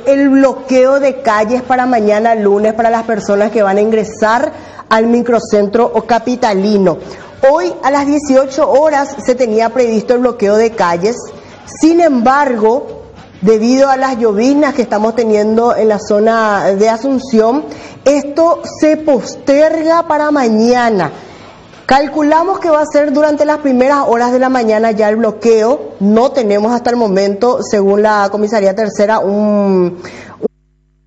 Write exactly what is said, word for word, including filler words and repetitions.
el bloqueo de calles para mañana lunes para las personas que van a ingresar al microcentro o capitalino. Hoy a las dieciocho horas se tenía previsto el bloqueo de calles, sin embargo, debido a las lloviznas que estamos teniendo en la zona de Asunción, esto se posterga para mañana. Calculamos que va a ser durante las primeras horas de la mañana ya el bloqueo. No tenemos hasta el momento, según la Comisaría Tercera, un...